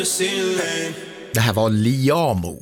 Det här var Liamo.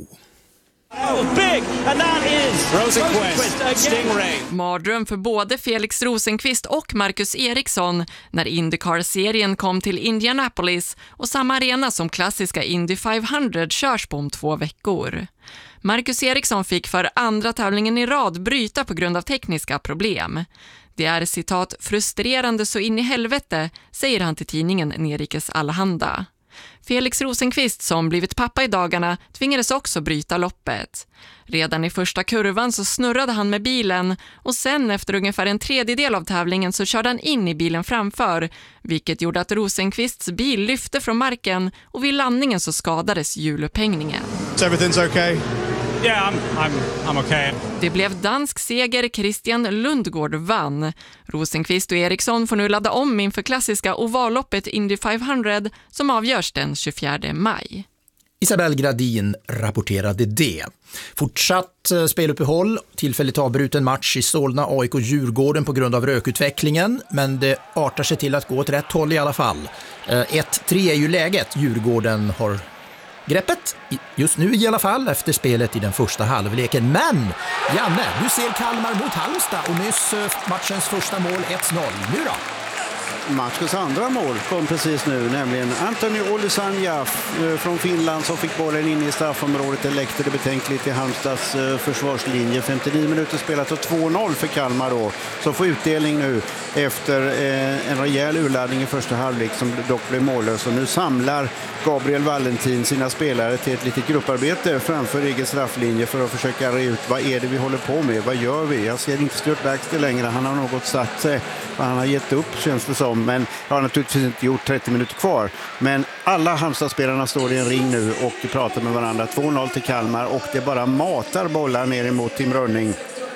Big, and that is Rosenqvist again. Stingray. Mardröm för både Felix Rosenqvist och Marcus Eriksson när IndyCar-serien kom till Indianapolis och samma arena som klassiska Indy 500 körs på om 2 veckor. Marcus Eriksson fick för andra tävlingen i rad bryta på grund av tekniska problem. Det är citat frustrerande så in i helvete, säger han till tidningen Nerikes Allehanda. Felix Rosenqvist, som blivit pappa i dagarna, tvingades också bryta loppet. Redan i första kurvan så snurrade han med bilen och sen efter ungefär en tredjedel av tävlingen så körde han in i bilen framför, vilket gjorde att Rosenqvists bil lyfte från marken och vid landningen så skadades hjulupphängningen. So everything's okay? Yeah, I'm okay. Det blev dansk seger, Christian Lundgaard vann. Rosenqvist och Eriksson får nu ladda om inför klassiska ovalloppet Indy 500 som avgörs den 24 maj. Isabel Gradin rapporterade det. Fortsatt speluppehåll, tillfälligt avbruten match i Solna AIK-Djurgården på grund av rökutvecklingen, men det artar sig till att gå åt rätt håll i alla fall. 1-3 är ju läget, Djurgården har greppet just nu i alla fall efter spelet i den första halvleken. Men Janne, du ser Kalmar mot Halmstad och nyss matchens första mål 1-0. Nu då? Matchens andra mål kom precis nu, nämligen Antoni Olisanja från Finland som fick bollen in i straffområdet. Det läckte det betänkligt i Halmstads försvarslinje. 59 minuter spelat och 2-0 för Kalmar då, som får utdelning nu efter en rejäl urladdning i första halvlek som dock blev mållös. Och nu samlar Gabriel Valentin sina spelare till ett litet grupparbete framför egen strafflinje för att försöka reda ut vad är det vi håller på med, vad gör vi? Jag ser inte Stuart Baxter längre, han har något satt sig, han har gett upp känns det som, men har naturligtvis inte gjort 30 minuter kvar. Men alla Halmstad-spelarna står i en ring nu och pratar med varandra. 2-0 till Kalmar och det bara matar bollar ner emot Tim Rönning.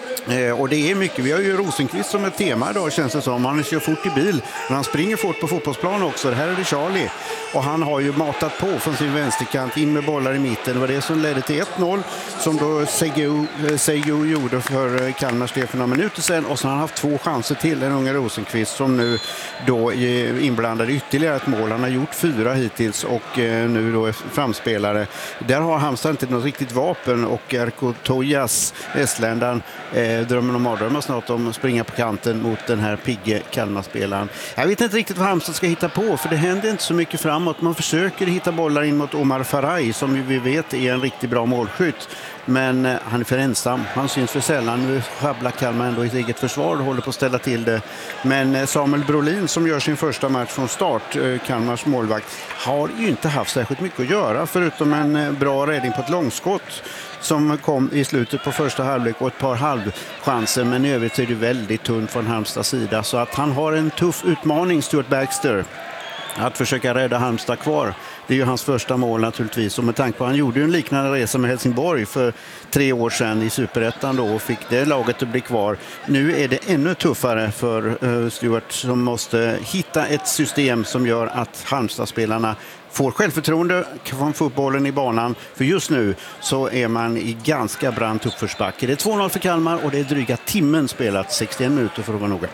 Och det är mycket, vi har ju Rosenqvist som ett tema idag känns det som. Han kör fort i bil, men han springer fort på fotbollsplan också. Det här är det Charlie. Och han har ju matat på från sin vänsterkant in med bollar i mitten. Det var det som ledde till 1-0 som då Seigu gjorde för Kalmars del för några minuter sedan. Och så har han haft 2 chanser till, den unga Rosenqvist som nu då är inblandad i ytterligare ett mål. Han har gjort 4 hittills och nu då är framspelare. Där har Halmstad inte något riktigt vapen och Erko Tojas, estländaren, drömmen om mardrömmar snart om att springa på kanten mot den här pigge Kalmar-spelaren. Jag vet inte riktigt vad Halmstad ska hitta på, för det händer inte så mycket framåt. Man försöker hitta bollar in mot Omar Faraj som vi vet är en riktigt bra målskytt. Men han är för ensam. Han syns för sällan. Nu schabblar Kalmar ändå i ett eget försvar och håller på att ställa till det. Men Samuel Brolin som gör sin första match från start, Kalmars målvakt, har ju inte haft särskilt mycket att göra förutom en bra räddning på ett långskott som kom i slutet på första halvlek och ett par halvchanser, men i övrigt är det väldigt tunt från Halmstads sida, så att han har en tuff utmaning, Stuart Baxter, att försöka rädda Halmstad kvar. Det är ju hans första mål naturligtvis, och med tanke på att han gjorde ju en liknande resa med Helsingborg för 3 år sedan i Superettan då och fick det laget att bli kvar. Nu är det ännu tuffare för Stuart som måste hitta ett system som gör att Halmstad-spelarna får självförtroende, kan få bollen i banan. För just nu så är man i ganska brant uppförsbacke. Det är 2-0 för Kalmar och det är dryga timmen spelat, 61 minuter för att vara noga.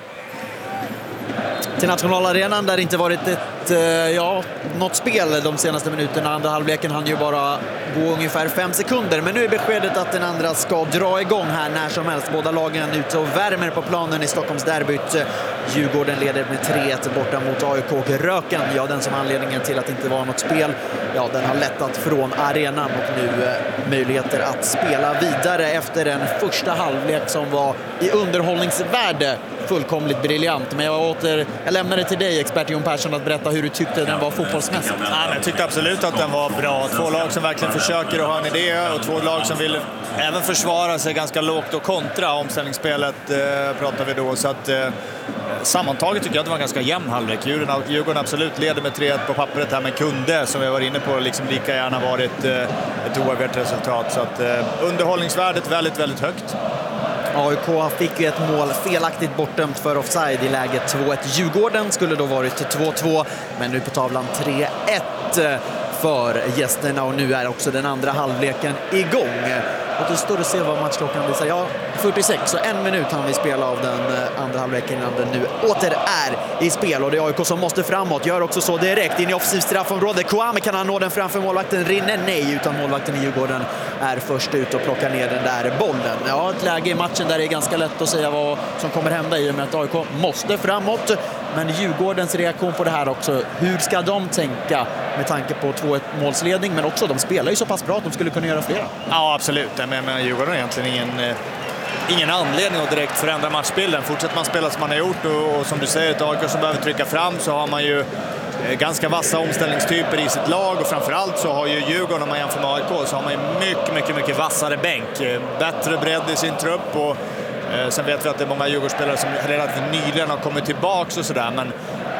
Till nationalarenan där det inte varit något spel de senaste minuterna. Andra halvleken hann ju bara gå ungefär 5 sekunder. Men nu är beskedet att den andra ska dra igång här när som helst. Båda lagen ute och värmer på planen i Stockholms derbyt. Djurgården leder med 3-1 borta mot AIK och röken. Ja, den som anledningen till att det inte var något spel. Ja, den har lättat från arenan och nu möjligheter att spela vidare efter en första halvlek som var i underhållningsvärde fullkomligt briljant. Men jag lämnar det till dig, expert Jon Persson, att berätta hur du tyckte den var fotbollsmässigt. Ja, jag tyckte absolut att den var bra. 2 lag som verkligen försöker att ha en idé och 2 lag som vill även försvara sig ganska lågt och kontra. Omställningsspelet pratar vi då. Så att sammantaget tycker jag att det var en ganska jämn halvlek. Djurgården absolut leder med 3-1 på pappret här, men kunde, som jag var inne på, liksom lika gärna varit ett oavgjort resultat. Så att underhållningsvärdet väldigt, väldigt högt. AIK fick ju ett mål felaktigt bortdömt för offside i läget 2-1. Djurgården skulle då varit 2-2, men nu på tavlan 3-1 för gästerna, och nu är också den andra halvleken igång. Återstår att se vad matchklockan visar. Ja, 46, så 1 minut han vi spela av den andra halvleken innan den nu åter är i spel. Och det är AIK som måste framåt. Gör också så direkt in i offensiv straffområde. Kwame, kan han nå den framför målvakten? Rinner nej, utan målvakten i Djurgården är först ut och plockar ner den där bollen. Ja, ett läge i matchen där det är ganska lätt att säga vad som kommer hända i och med att AIK måste framåt. Men Djurgårdens reaktion på det här också, hur ska de tänka med tanke på 2-1 målsledning, men också de spelar ju så pass bra att de skulle kunna göra flera. Ja, absolut. Men Djurgården har egentligen ingen anledning att direkt förändra matchbilden. Fortsätter man spela som man har gjort och som du säger, ett AIK som behöver trycka fram, så har man ju ganska vassa omställningstyper i sitt lag, och framförallt så har ju Djurgården, om man jämför med AIK, så har man ju mycket vassare bänk. Bättre bredd i sin trupp, och sen vet vi att det är många Djurgårdsspelare som relativt nyligen har kommit tillbaka och sådär, men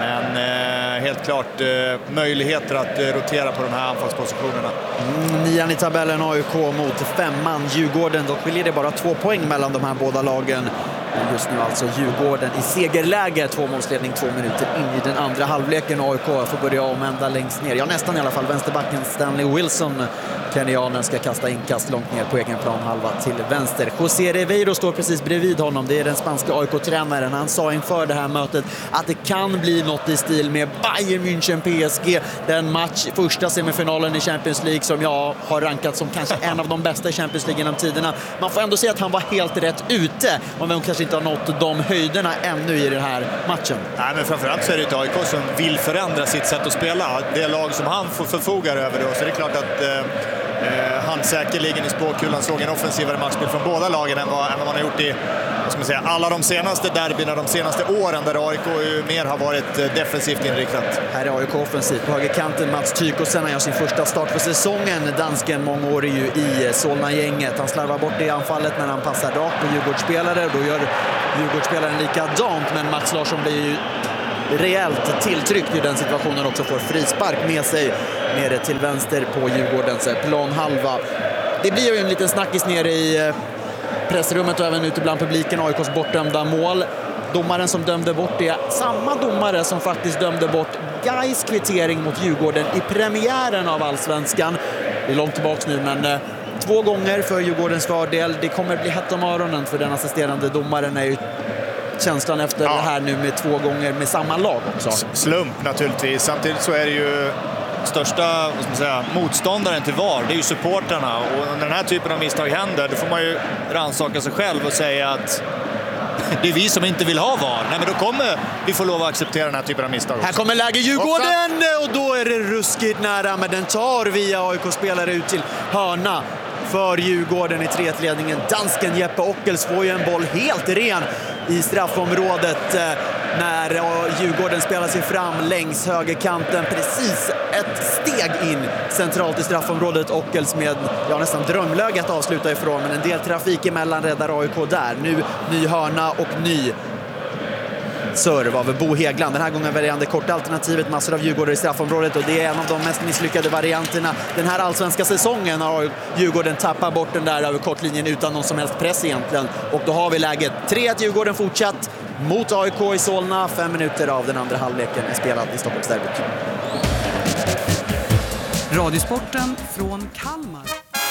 helt klart möjligheter att rotera på de här anfallspositionerna. 9 i tabellen AIK mot 5 Djurgården. Då skiljer det bara 2 poäng mellan de här båda lagen. Just nu alltså Djurgården i segerläge, 2-målsledning 2 minuter in i den andra halvleken. AIK får börja omvända längst ner. Ja, nästan i alla fall. Vänsterbacken Stanley Wilson, kenyanen, ska kasta inkast långt ner på egen plan, halva till vänster. José Ribeiro står precis bredvid honom. Det är den spanska AIK-tränaren. Han sa inför det här mötet att det kan bli något i stil med Bayern München PSG. Den första semifinalen i Champions League som jag har rankat som kanske en av de bästa i Champions League genom tiderna. Man får ändå säga att han var helt rätt ute, om de kanske inte har nått de höjderna ännu i den här matchen. Nej, men framförallt så är det ett AIK som vill förändra sitt sätt att spela. Det lag som han får förfogar över då, så det är klart att han säkerligen i spåkulan såg en offensivare matchspel från båda lagen än vad man har gjort i, vad ska man säga, alla de senaste derbyna de senaste åren, där AIK ju mer har varit defensivt inriktat. Här är AIK offensivt. På högerkanten Mats Tykosen, han gör sin första start för säsongen. Dansken, mångårig ju i Solna-gänget. Han slarvar bort det i anfallet, men han passar rakt på Djurgårdsspelare. Då gör Djurgårdsspelaren likadant, men Max Larsson blir ju rejält tilltryckt i den situationen, också får frispark med sig nere till vänster på Djurgårdens planhalva. Det blir ju en liten snackis nere i pressrummet och även ute bland publiken. AIKs bortdömda mål. Domaren som dömde bort det, samma domare som faktiskt dömde bort Gais kvittering mot Djurgården i premiären av Allsvenskan. Det är långt tillbaka nu, men 2 gånger för Djurgårdens fördel. Det kommer bli hett om öronen för den assisterande domaren, är ju känslan efter det här nu med 2 gånger med samma lag också. Slump naturligtvis. Samtidigt så är det ju största, vad ska man säga, motståndaren till VAR, det är ju supporterna, och när den här typen av misstag händer, då får man ju rannsaka sig själv och säga att det är vi som inte vill ha VAR. Nej, men då kommer vi få lov att acceptera den här typen av misstag också. Här kommer läge Djurgården, och då är det ruskigt nära, men den tar via AIK-spelare ut till hörna för Djurgården i 3-1-ledningen. Dansken Jeppe Ockels får ju en boll helt ren i straffområdet när Djurgården spelar sig fram längs högerkanten, precis ett steg in centralt i straffområdet. Ockels med nästan drömläge att avsluta ifrån, men en del trafik emellan räddar AIK där. Nu ny hörna och ny serve av Bo Hegland. Den här gången väljer han det korta alternativet, massor av Djurgårdare i straffområdet, och det är en av de mest misslyckade varianterna den här allsvenska säsongen. Har Djurgården tappat bort den där över kortlinjen utan någon som helst press egentligen, och då har vi läget 3-1 Djurgården fortsatt mot AIK i Solna. 5 minuter av den andra halvleken är spelad i Stockholmsderbyt. Radiosporten från Kalmar.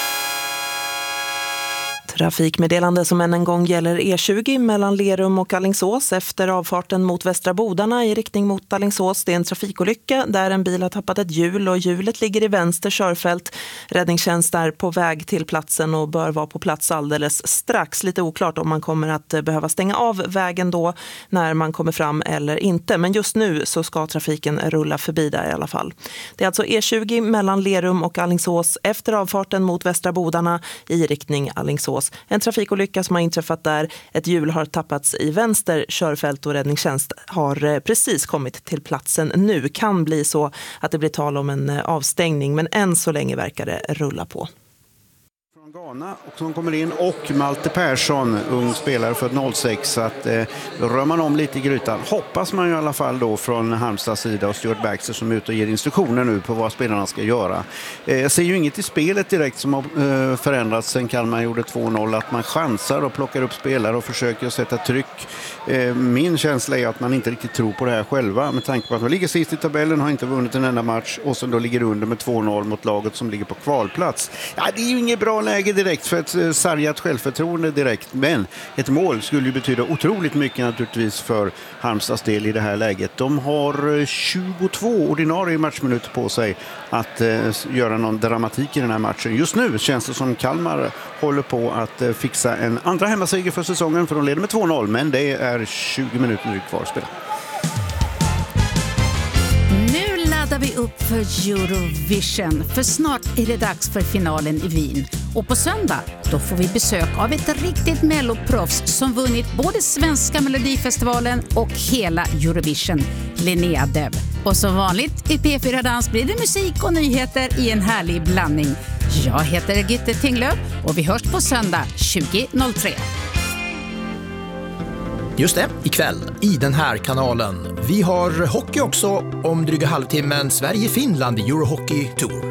Trafikmeddelande som än en gång gäller E20 mellan Lerum och Alingsås efter avfarten mot Västra Bodarna i riktning mot Alingsås. Det är en trafikolycka där en bil har tappat ett hjul och hjulet ligger i vänster körfält. Räddningstjänst är på väg till platsen och bör vara på plats alldeles strax. Lite oklart om man kommer att behöva stänga av vägen då när man kommer fram eller inte. Men just nu så ska trafiken rulla förbi där i alla fall. Det är alltså E20 mellan Lerum och Alingsås efter avfarten mot Västra Bodarna i riktning Alingsås. En trafikolycka som har inträffat där. Ett hjul har tappats i vänster körfält och räddningstjänst har precis kommit till platsen nu. Kan bli så att det blir tal om en avstängning, men än så länge verkar det rulla på. Ghana och som kommer in, och Malte Persson, ung spelare för 06, så att då rör man om lite i grytan. Hoppas man ju i alla fall då från Halmstads sida, och Stuart Baxter som är ute och ger instruktioner nu på vad spelarna ska göra. Jag ser ju inget i spelet direkt som har förändrats sen Kalmar gjorde 2-0, att man chansar och plockar upp spelare och försöker sätta tryck. Min känsla är att man inte riktigt tror på det här själva, med tanke på att man ligger sist i tabellen, har inte vunnit en enda match och sen då ligger under med 2-0 mot laget som ligger på kvalplats. Ja, det är ju inget bra läge läge direkt för ett sargat självförtroende direkt. Men ett mål skulle ju betyda otroligt mycket naturligtvis för Halmstads del i det här läget. De har 22 ordinarie matchminuter på sig att göra någon dramatik i den här matchen. Just nu känns det som Kalmar håller på att fixa en andra hemmaseger för säsongen, för de leder med 2-0, men det är 20 minuter kvar att spela. Nu laddar vi upp för Eurovision, för snart är det dags för finalen i Wien. Och på söndag då får vi besök av ett riktigt melloproffs som vunnit både svenska Melodifestivalen och hela Eurovision, Linnea Deb. Och som vanligt i P4 Dans blir det musik och nyheter i en härlig blandning. Jag heter Gitte Tinglöf och vi hörs på söndag 20.03. Just det, ikväll i den här kanalen. Vi har hockey också om dryga halvtimmen. Sverige-Finland i Eurohockey Tour.